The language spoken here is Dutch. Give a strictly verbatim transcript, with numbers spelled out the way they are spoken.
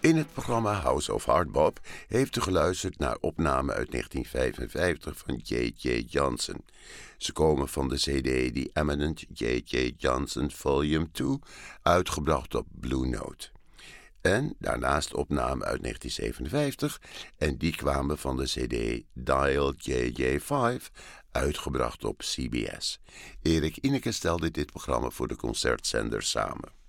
In het programma House of Hardbop heeft u geluisterd naar opnamen uit negentien vijfenvijftig van J J Johnson. Ze komen van de cd The Eminent J J Johnson Volume twee, uitgebracht op Blue Note. En daarnaast opnamen uit negentien zevenenvijftig en die kwamen van de cd Dial J J vijf, uitgebracht op C B S. Erik Ineke stelde dit programma voor de concertzender samen.